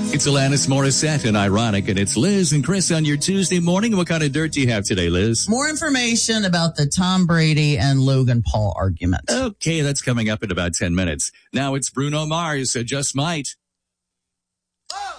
It's Alanis Morissette and Ironic, and it's Liz and Chris on your Tuesday morning. What kind of dirt do you have today, Liz? More information about the Tom Brady and Logan Paul argument. Okay, that's coming up in about 10 minutes. Now it's Bruno Mars, Just Might. Oh!